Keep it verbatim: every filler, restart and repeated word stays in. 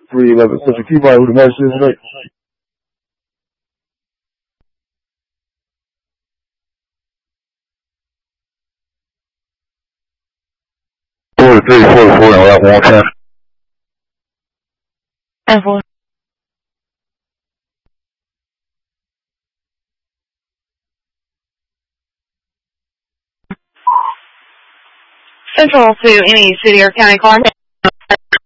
three eleven. Subject Key by who the message is tonight. forty-three, forty-four, and lap one ten. And four. Central to any city or county car.